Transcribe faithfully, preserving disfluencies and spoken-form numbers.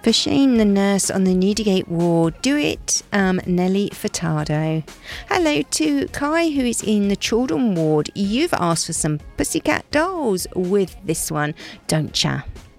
For Shane, the nurse on the Newdigate ward, do it, um, Nelly Furtado. Hello to Kai, who is in the children ward. You've asked for some Pussycat Dolls with this one, don't ya?